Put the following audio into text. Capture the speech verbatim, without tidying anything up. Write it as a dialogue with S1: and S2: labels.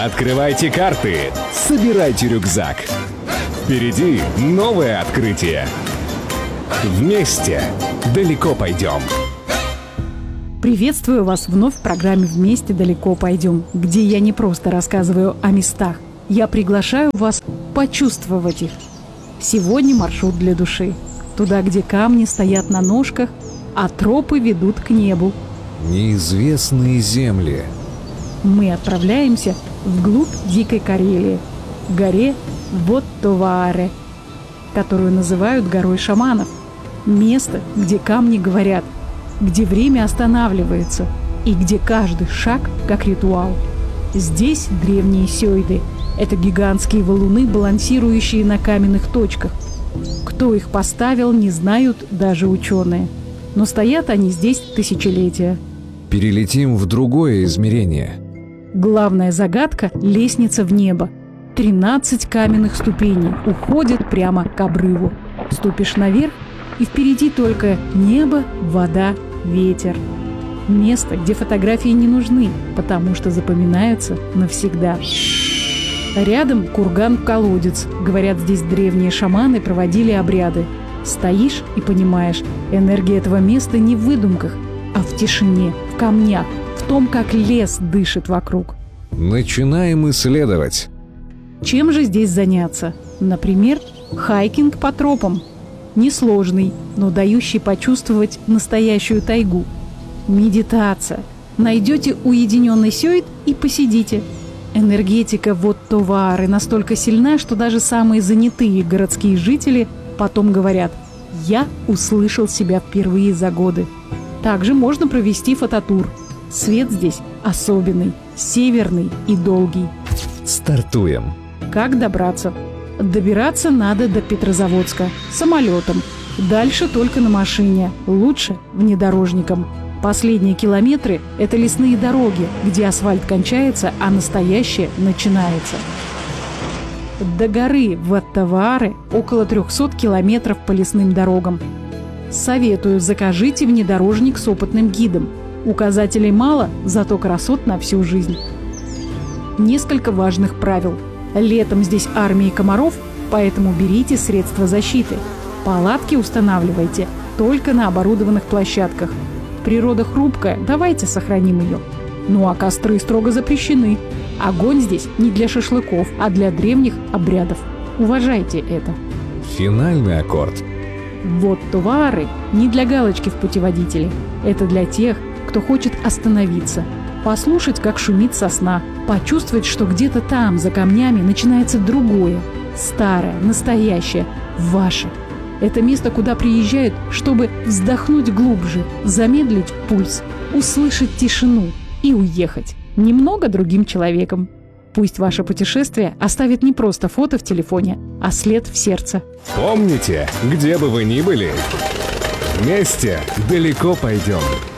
S1: Открывайте карты, собирайте рюкзак. Впереди новое открытие. Вместе далеко пойдем.
S2: Приветствую вас вновь в программе «Вместе далеко пойдем», где я не просто рассказываю о местах, я приглашаю вас почувствовать их. Сегодня маршрут для души. Туда, где камни стоят на ножках, а тропы ведут к небу.
S3: Неизвестные земли.
S2: Мы отправляемся вглубь дикой Карелии, к горе Вотто-Вааре, которую называют горой шаманов. Место, где камни говорят, где время останавливается и где каждый шаг как ритуал. Здесь древние сёйды. Это гигантские валуны, балансирующие на каменных точках. Кто их поставил, не знают даже ученые. Но стоят они здесь тысячелетия.
S3: Перелетим в другое измерение.
S2: Главная загадка – лестница в небо. Тринадцать каменных ступеней уходят прямо к обрыву. Ступишь наверх, и впереди только небо, вода, ветер. Место, где фотографии не нужны, потому что запоминаются навсегда. Рядом курган-колодец. Говорят, здесь древние шаманы проводили обряды. Стоишь и понимаешь, энергия этого места не в выдумках, а в тишине, в камнях, в том, как лес дышит вокруг.
S3: Начинаем исследовать.
S2: Чем же здесь заняться? Например, хайкинг по тропам. Несложный, но дающий почувствовать настоящую тайгу. Медитация. Найдете уединенный сёйд и посидите. Энергетика Вотто-Ваары настолько сильна, что даже самые занятые городские жители потом говорят: «Я услышал себя впервые за годы». Также можно провести фототур. Свет здесь особенный, северный и долгий.
S3: Стартуем.
S2: Как добраться? Добираться надо до Петрозаводска самолетом. Дальше только на машине, лучше внедорожником. Последние километры – это лесные дороги, где асфальт кончается, а настоящее начинается. До горы Вотто-Вааре около трехсот километров по лесным дорогам. Советую, закажите внедорожник с опытным гидом. Указателей мало, зато красот на всю жизнь. Несколько важных правил. Летом здесь армии комаров, поэтому берите средства защиты. Палатки устанавливайте только на оборудованных площадках. Природа хрупкая, давайте сохраним ее. Ну а костры строго запрещены. Огонь здесь не для шашлыков, а для древних обрядов. Уважайте это.
S3: Финальный аккорд.
S2: Вотто-Вааре не для галочки в путеводителе. Это для тех, кто хочет остановиться, послушать, как шумит сосна, почувствовать, что где-то там, за камнями, начинается другое, старое, настоящее, ваше. Это место, куда приезжают, чтобы вздохнуть глубже, замедлить пульс, услышать тишину и уехать немного другим человеком. Пусть ваше путешествие оставит не просто фото в телефоне, а след в сердце.
S1: Помните, где бы вы ни были, вместе далеко пойдем.